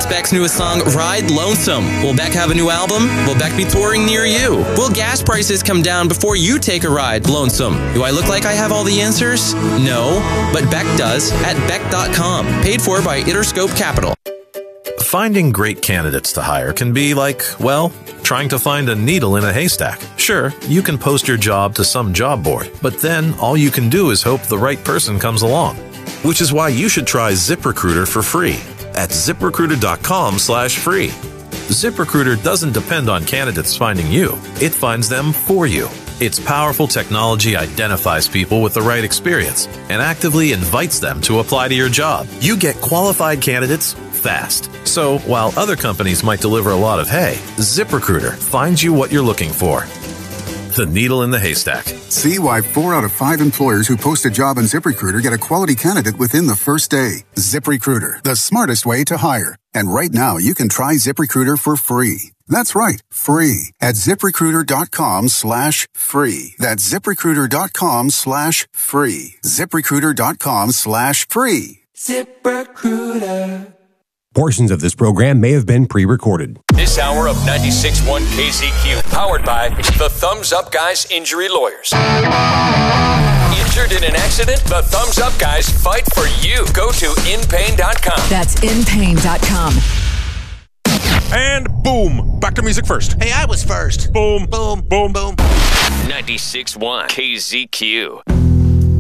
That's Beck's newest song, Ride Lonesome. Will Beck have a new album? Will Beck be touring near you? Will gas prices come down before you take a ride lonesome? Do I look like I have all the answers? No, but Beck does at Beck.com. Paid for by Interscope Capital. Finding great candidates to hire can be like, well, trying to find a needle in a haystack. Sure, you can post your job to some job board, but then all you can do is hope the right person comes along. Which is why you should try ZipRecruiter for free at ZipRecruiter.com/free. ZipRecruiter doesn't depend on candidates finding you. It finds them for you. Its powerful technology identifies people with the right experience and actively invites them to apply to your job. You get qualified candidates fast. So while other companies might deliver a lot of hay, ZipRecruiter finds you what you're looking for. The needle in the haystack. See why 4 out of 5 employers who post a job on ZipRecruiter get a quality candidate within the first day. ZipRecruiter, the smartest way to hire. And right now, you can try ZipRecruiter for free. That's right, free at ZipRecruiter.com/free. That's ZipRecruiter.com/free. ZipRecruiter.com/free. ZipRecruiter. Portions of this program may have been pre-recorded. This hour of 96.1 KZQ, powered by the Thumbs Up Guys Injury Lawyers. Injured in an accident? The Thumbs Up Guys fight for you. Go to inpain.com. That's inpain.com. And boom! Back to music first. Hey, I was first. Boom. Boom. Boom. Boom. 96.1 KZQ.